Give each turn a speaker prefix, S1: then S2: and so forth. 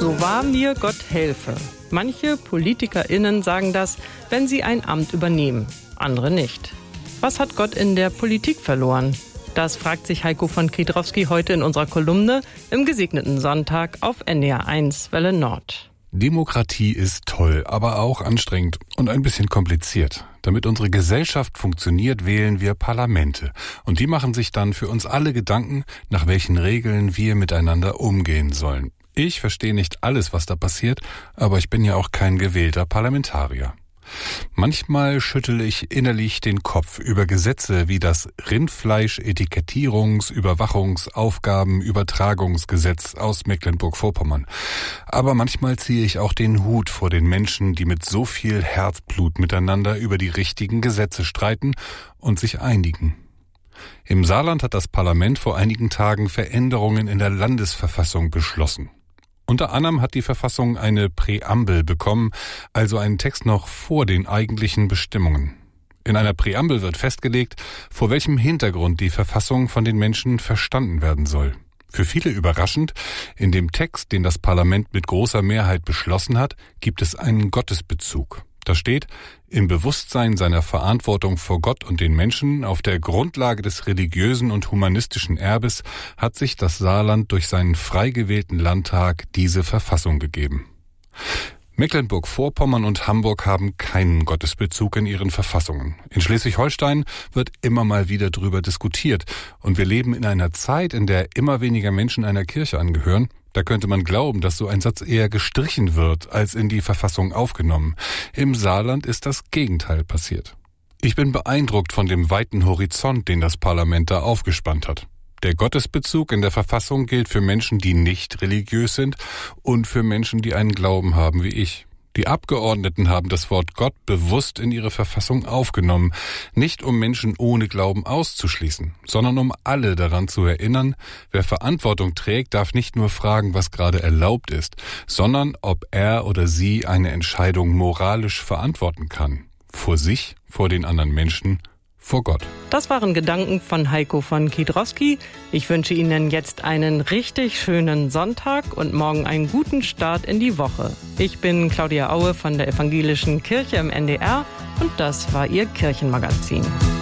S1: So wahr mir Gott helfe. Manche PolitikerInnen sagen das, wenn sie ein Amt übernehmen, andere nicht. Was hat Gott in der Politik verloren? Das fragt sich Heiko von Kiedrowski heute in unserer Kolumne im gesegneten Sonntag auf NDR 1 Welle Nord.
S2: Demokratie ist toll, aber auch anstrengend und ein bisschen kompliziert. Damit unsere Gesellschaft funktioniert, wählen wir Parlamente. Und die machen sich dann für uns alle Gedanken, nach welchen Regeln wir miteinander umgehen sollen. Ich verstehe nicht alles, was da passiert, aber ich bin ja auch kein gewählter Parlamentarier. Manchmal schüttle ich innerlich den Kopf über Gesetze wie das Rindfleisch-Etikettierungs-, Überwachungs-, Aufgaben-, Übertragungsgesetz aus Mecklenburg-Vorpommern. Aber manchmal ziehe ich auch den Hut vor den Menschen, die mit so viel Herzblut miteinander über die richtigen Gesetze streiten und sich einigen. Im Saarland hat das Parlament vor einigen Tagen Veränderungen in der Landesverfassung beschlossen. Unter anderem hat die Verfassung eine Präambel bekommen, also einen Text noch vor den eigentlichen Bestimmungen. In einer Präambel wird festgelegt, vor welchem Hintergrund die Verfassung von den Menschen verstanden werden soll. Für viele überraschend, in dem Text, den das Parlament mit großer Mehrheit beschlossen hat, gibt es einen Gottesbezug. Da steht, im Bewusstsein seiner Verantwortung vor Gott und den Menschen auf der Grundlage des religiösen und humanistischen Erbes hat sich das Saarland durch seinen frei gewählten Landtag diese Verfassung gegeben. Mecklenburg-Vorpommern und Hamburg haben keinen Gottesbezug in ihren Verfassungen. In Schleswig-Holstein wird immer mal wieder drüber diskutiert und wir leben in einer Zeit, in der immer weniger Menschen einer Kirche angehören. Da könnte man glauben, dass so ein Satz eher gestrichen wird, als in die Verfassung aufgenommen. Im Saarland ist das Gegenteil passiert. Ich bin beeindruckt von dem weiten Horizont, den das Parlament da aufgespannt hat. Der Gottesbezug in der Verfassung gilt für Menschen, die nicht religiös sind und für Menschen, die einen Glauben haben wie ich. Die Abgeordneten haben das Wort Gott bewusst in ihre Verfassung aufgenommen, nicht um Menschen ohne Glauben auszuschließen, sondern um alle daran zu erinnern, wer Verantwortung trägt, darf nicht nur fragen, was gerade erlaubt ist, sondern ob er oder sie eine Entscheidung moralisch verantworten kann. Vor sich, vor den anderen Menschen, vor Gott.
S1: Das waren Gedanken von Heiko von Kiedrowski. Ich wünsche Ihnen jetzt einen richtig schönen Sonntag und morgen einen guten Start in die Woche. Ich bin Claudia Aue von der Evangelischen Kirche im NDR und das war Ihr Kirchenmagazin.